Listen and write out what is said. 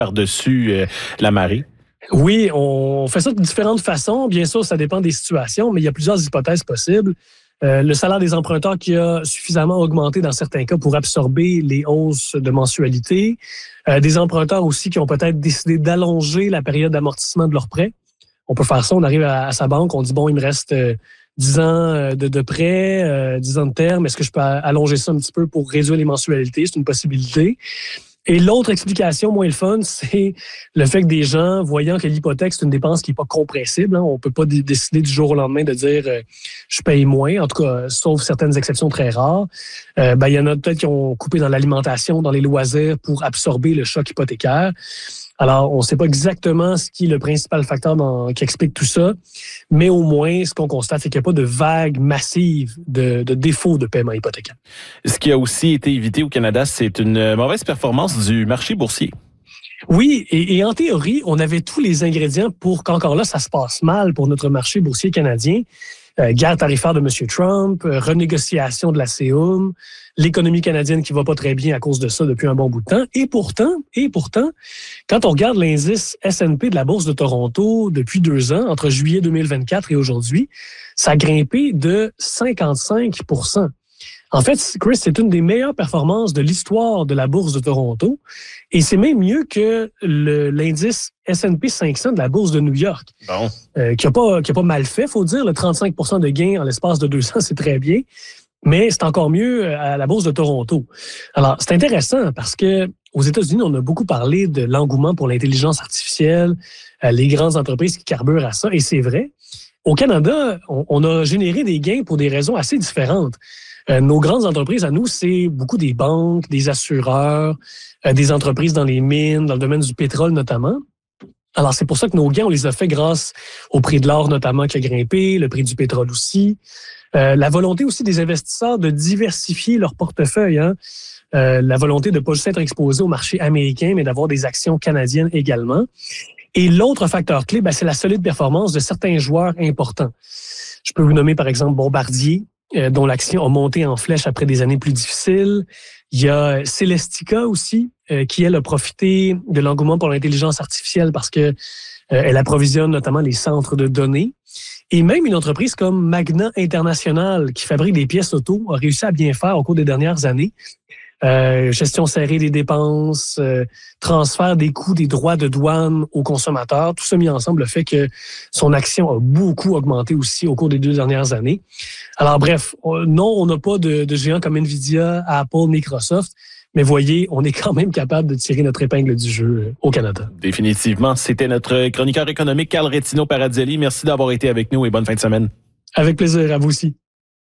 par-dessus la marée? Oui, on fait ça de différentes façons. Bien sûr, ça dépend des situations, mais il y a plusieurs hypothèses possibles. Le salaire des emprunteurs qui a suffisamment augmenté dans certains cas pour absorber les hausses de mensualité. Des emprunteurs aussi qui ont peut-être décidé d'allonger la période d'amortissement de leurs prêts. On peut faire ça, on arrive à sa banque, on dit, bon, il me reste 10 ans de prêt, 10 ans de terme, est-ce que je peux allonger ça un petit peu pour réduire les mensualités? C'est une possibilité. Et l'autre explication moins le fun, c'est le fait que des gens, voyant que l'hypothèque, c'est une dépense qui n'est pas compressible, on ne peut pas décider du jour au lendemain de dire je paye moins, en tout cas, sauf certaines exceptions très rares. Il y en a peut-être qui ont coupé dans l'alimentation, dans les loisirs pour absorber le choc hypothécaire. Alors, on ne sait pas exactement ce qui est le principal facteur qui explique tout ça, mais au moins, ce qu'on constate, c'est qu'il n'y a pas de vague massive de défauts de paiement hypothécaire. Ce qui a aussi été évité au Canada, c'est une mauvaise performance du marché boursier. Oui, et en théorie, on avait tous les ingrédients pour qu'encore là, ça se passe mal pour notre marché boursier canadien. Guerre tarifaire de M. Trump, renégociation de la CEUM, l'économie canadienne qui va pas très bien à cause de ça depuis un bon bout de temps. Et pourtant, quand on regarde l'indice S&P de la Bourse de Toronto depuis 2 ans, entre juillet 2024 et aujourd'hui, ça a grimpé de 55%. En fait, Chris, c'est une des meilleures performances de l'histoire de la Bourse de Toronto. Et c'est même mieux que l'indice S&P 500 de la Bourse de New York. Bon. Qui a pas mal fait, faut dire. Le 35% de gain en l'espace de 2 ans, c'est très bien. Mais c'est encore mieux à la Bourse de Toronto. Alors, c'est intéressant parce que aux États-Unis, on a beaucoup parlé de l'engouement pour l'intelligence artificielle, les grandes entreprises qui carburent à ça. Et c'est vrai. Au Canada, on a généré des gains pour des raisons assez différentes. Nos grandes entreprises, à nous, c'est beaucoup des banques, des assureurs, des entreprises dans les mines, dans le domaine du pétrole notamment. Alors, c'est pour ça que nos gains, on les a fait grâce au prix de l'or notamment qui a grimpé, le prix du pétrole aussi. La volonté aussi des investisseurs de diversifier leur portefeuille. La volonté de ne pas juste être exposé au marché américain, mais d'avoir des actions canadiennes également. Et l'autre facteur clé, c'est la solide performance de certains joueurs importants. Je peux vous nommer par exemple Bombardier, dont l'action a monté en flèche après des années plus difficiles. Il y a Celestica aussi, qui, elle, a profité de l'engouement pour l'intelligence artificielle parce que elle approvisionne notamment les centres de données. Et même une entreprise comme Magna International, qui fabrique des pièces auto, a réussi à bien faire au cours des dernières années. Gestion serrée des dépenses, transfert des coûts des droits de douane aux consommateurs. Tout ça mis ensemble, le fait que son action a beaucoup augmenté aussi au cours des 2 dernières années. Alors bref, non, on n'a pas de géants comme Nvidia, Apple, Microsoft, mais voyez, on est quand même capable de tirer notre épingle du jeu au Canada. Définitivement. C'était notre chroniqueur économique, Carl Rétino-Paradzelli. Merci d'avoir été avec nous et bonne fin de semaine. Avec plaisir, à vous aussi.